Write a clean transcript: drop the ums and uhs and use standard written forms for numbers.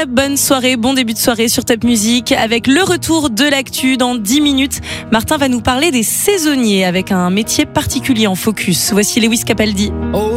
très bonne soirée, bon début de soirée sur Top Music avec le retour de l'actu dans 10 minutes. Martin va nous parler des saisonniers avec un métier particulier en focus. Voici Lewis Capaldi.